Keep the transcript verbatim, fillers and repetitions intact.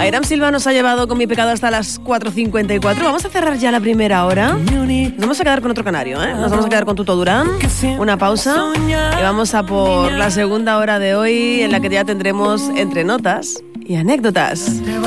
Airam Silva nos ha llevado con Mi Pecado hasta las cuatro cincuenta y cuatro. Vamos a cerrar ya la primera hora. Nos vamos a quedar con otro canario, ¿eh? Nos vamos a quedar con Tuto Durán. Una pausa y vamos a por la segunda hora de hoy, en la que ya tendremos entre notas y anécdotas.